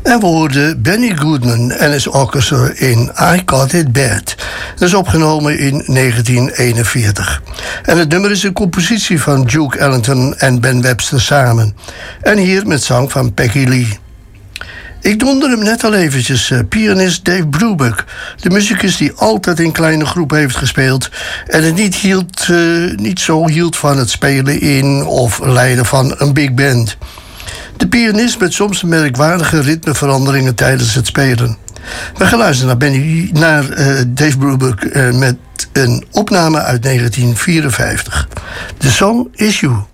En we hoorden Benny Goodman en his orchestra in I Got It Bad. Dat is opgenomen in 1941. En het nummer is een compositie van Duke Ellington en Ben Webster samen. En hier met zang van Peggy Lee. Ik noemde hem net al eventjes, pianist Dave Brubeck. De muzikus die altijd in kleine groepen heeft gespeeld en het niet zo hield van het spelen in of leiden van een big band. De pianist met soms merkwaardige ritmeveranderingen tijdens het spelen. We gaan luisteren naar Dave Brubeck met een opname uit 1954. The Song Is You.